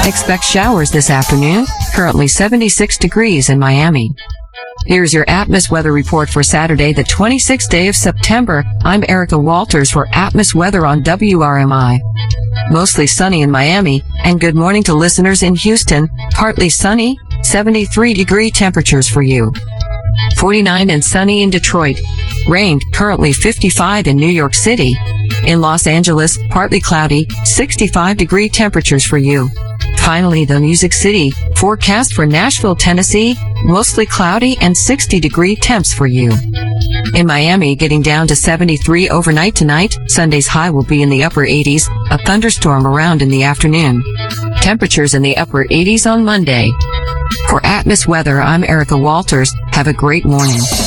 Expect showers this afternoon, currently 76 degrees in Miami. Here's your Atmos weather report for Saturday, the 26th day of September. I'm Erica Walters for Atmos Weather on WRMI. Mostly sunny in Miami, and good morning to listeners in Houston. Partly sunny, 73-degree temperatures for you. 49 and sunny in Detroit. Rain, currently 55 in New York City. In Los Angeles, partly cloudy, 65-degree temperatures for you. Finally, the Music City, forecast for Nashville, Tennessee, mostly cloudy and 60-degree temps for you. In Miami, getting down to 73 overnight tonight. Sunday's high will be in the upper 80s, a thunderstorm around in the afternoon. Temperatures in the upper 80s on Monday. For Atmos Weather, I'm Erica Walters. Have a great morning.